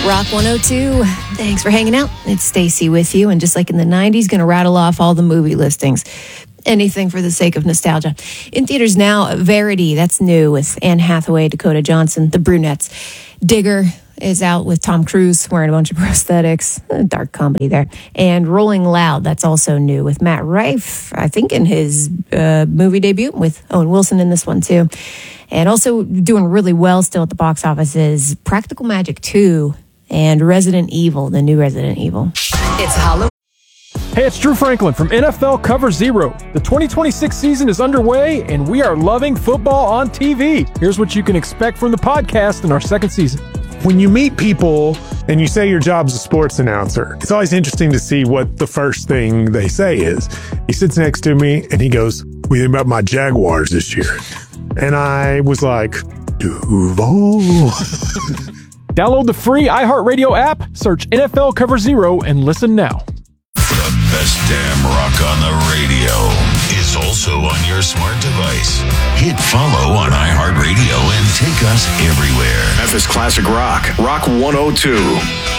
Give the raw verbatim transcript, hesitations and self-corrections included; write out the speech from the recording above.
Rock one oh two. Thanks for hanging out. It's Stacy with you. And just like in the nineties, going to rattle off all the movie listings. Anything for the sake of nostalgia. In theaters now, Verity, that's new with Anne Hathaway, Dakota Johnson, The Brunettes. Digger is out with Tom Cruise wearing a bunch of prosthetics. A dark comedy there. And Rolling Loud, that's also new with Matt Rife, I think in his uh, movie debut with Owen Wilson in this one too. And also doing really well still at the box office is Practical Magic two and Resident Evil, the new Resident Evil. It's Halloween. Hey, it's Drew Franklin from N F L Cover Zero. The twenty twenty-six season is underway, and we are loving football on T V. Here's what you can expect from the podcast in our second season. When you meet people and you say your job's a sports announcer, it's always interesting to see what the first thing they say is. He sits next to me and he goes, "What do you think about my Jaguars this year?" And I was like, Duval. Download the free iHeartRadio app, search N F L Cover Zero, and listen now. The best damn rock on the radio is also on your smart device. Hit follow on iHeartRadio and take us everywhere. Memphis Classic Rock, Rock one oh two.